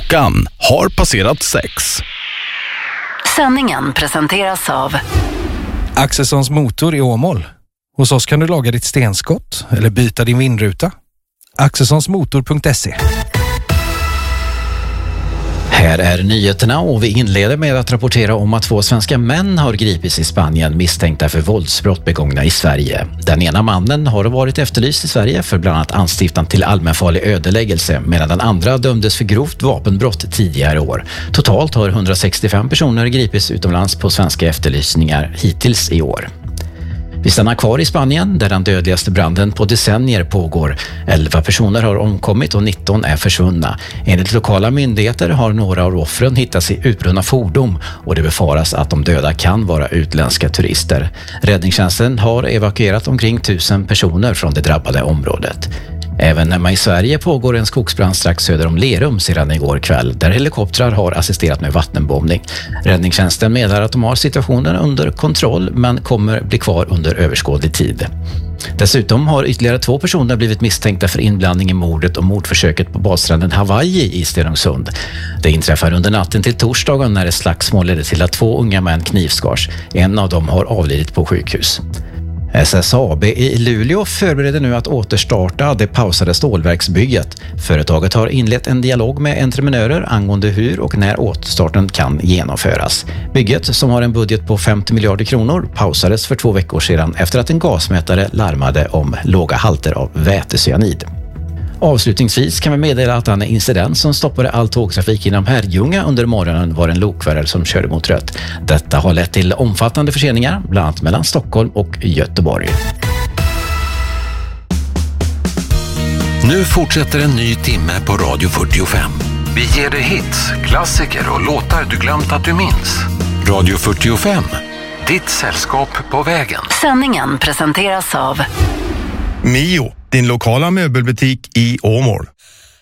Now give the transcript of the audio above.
Klockan har passerat 6. Sändningen presenteras av Axelssons motor i Åmål. Hos oss kan du laga ditt stenskott eller byta din vindruta. Axelssonsmotor.se. Här är nyheterna och vi inleder med att rapportera om att 2 svenska män har gripits i Spanien misstänkta för våldsbrott begångna i Sverige. Den ena mannen har varit efterlyst i Sverige för bland annat anstiftan till allmänfarlig ödeläggelse, medan den andra dömdes för grovt vapenbrott tidigare år. Totalt har 165 personer gripits utomlands på svenska efterlysningar hittills i år. Vi stannar kvar i Spanien där den dödligaste branden på decennier pågår. 11 personer har omkommit och 19 är försvunna. Enligt lokala myndigheter har några av offren hittats i utbrunna fordon och det befaras att de döda kan vara utländska turister. Räddningstjänsten har evakuerat omkring 1000 personer från det drabbade området. Även hemma i Sverige pågår en skogsbrand strax söder om Lerum sedan igår kväll där helikoptrar har assisterat med vattenbombning. Räddningstjänsten meddelar att de har situationen under kontroll men kommer bli kvar under överskådlig tid. Dessutom har ytterligare 2 personer blivit misstänkta för inblandning i mordet och mordförsöket på badstranden Hawaii i Stenungsund. Det inträffar under natten till torsdagen när ett slagsmål ledde till att 2 unga män knivskars. En av dem har avlidit på sjukhus. SSAB i Luleå förbereder nu att återstarta det pausade stålverksbygget. Företaget har inlett en dialog med entreprenörer angående hur och när återstarten kan genomföras. Bygget, som har en budget på 50 miljarder kronor, pausades för 2 veckor sedan efter att en gasmätare larmade om låga halter av vätecyanid. Avslutningsvis kan vi meddela att en incident som stoppade all tågtrafik inom Herrljunga under morgonen var en lokförare som körde mot rött. Detta har lett till omfattande förseningar, bland annat mellan Stockholm och Göteborg. Nu fortsätter en ny timme på Radio 45. Vi ger dig hits, klassiker och låtar du glömt att du minns. Radio 45, ditt sällskap på vägen. sändningen presenteras av Mio, din lokala möbelbutik i Åmål.